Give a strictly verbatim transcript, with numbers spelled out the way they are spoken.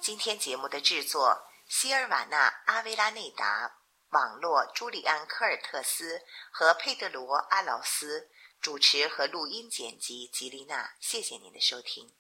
今天节目的制作希尔瓦纳·阿维拉内达，网络朱利安·科尔特斯和佩德罗·阿劳斯，主持和录音剪辑吉丽娜。谢谢您的收听。